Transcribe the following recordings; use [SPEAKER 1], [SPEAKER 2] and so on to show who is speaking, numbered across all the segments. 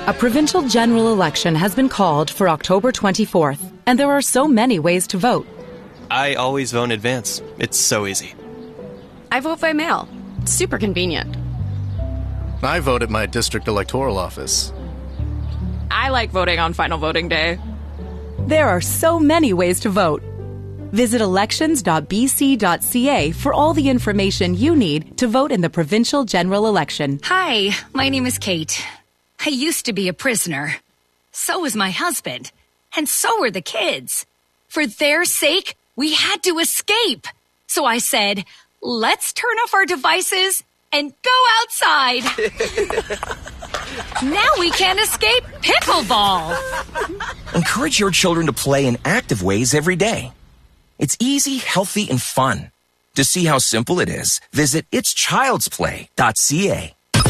[SPEAKER 1] A provincial general election has been called for October 24th, and there are so many ways to vote.
[SPEAKER 2] I always vote in advance. It's so easy.
[SPEAKER 3] I vote by mail. It's super convenient.
[SPEAKER 4] I vote at my district electoral office.
[SPEAKER 5] I like voting on final voting day.
[SPEAKER 1] There are so many ways to vote. Visit elections.bc.ca for all the information you need to vote in the provincial general election.
[SPEAKER 6] Hi, my name is Kate. I used to be a prisoner. So was my husband. And so were the kids. For their sake, we had to escape. So I said, let's turn off our devices and go outside. Now we can't escape pickleball.
[SPEAKER 7] Encourage your children to play in active ways every day. It's easy, healthy, and fun. To see how simple it is, visit itschildsplay.ca.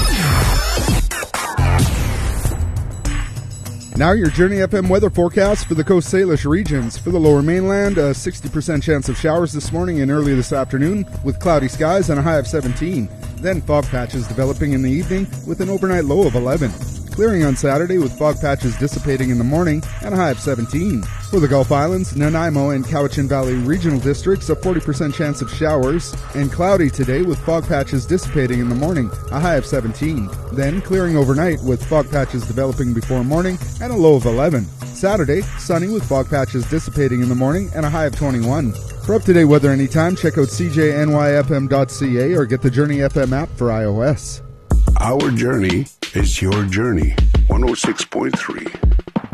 [SPEAKER 8] Now your Journey FM weather forecast for the Coast Salish regions. For the lower mainland, a 60% chance of showers this morning and early this afternoon with cloudy skies and a high of 17. Then fog patches developing in the evening with an overnight low of 11. Clearing on Saturday with fog patches dissipating in the morning and a high of 17. For the Gulf Islands, Nanaimo and Cowichan Valley regional districts, a 40% chance of showers, and cloudy today with fog patches dissipating in the morning, a high of 17. Then clearing overnight with fog patches developing before morning and a low of 11. Saturday, sunny with fog patches dissipating in the morning and a high of 21. For up-to-date weather anytime, check out cjnyfm.ca or get the Journey FM app for iOS.
[SPEAKER 9] Our journey is your journey. 106.3